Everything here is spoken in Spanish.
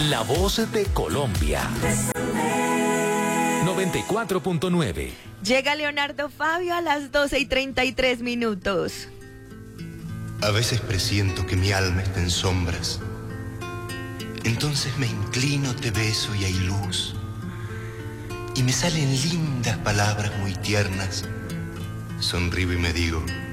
La voz de Colombia. 94.9. Llega Leonardo Fabio a las 12:33. A veces presiento que mi alma está en sombras. Entonces me inclino, te beso y hay luz. Y me salen lindas palabras muy tiernas. Sonrío y me digo,